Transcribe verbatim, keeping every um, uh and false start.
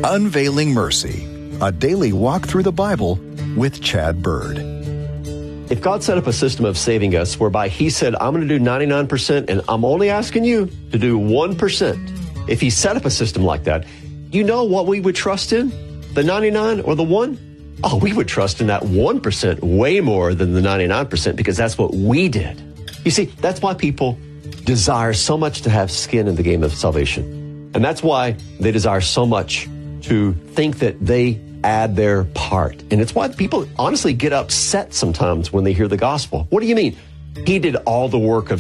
Unveiling Mercy, a daily walk through the Bible with Chad Bird. If God set up a system of saving us whereby He said, I'm going to do ninety-nine percent and I'm only asking you to do one percent. If He set up a system like that, you know what we would trust in? The ninety-nine or the one? Oh, we would trust in that one percent way more than the ninety-nine percent because that's what we did. You see, that's why people desire so much to have skin in the game of salvation. And that's why they desire so much to think that they add their part. And it's why people honestly get upset sometimes when they hear the gospel. What do you mean? He did all the work of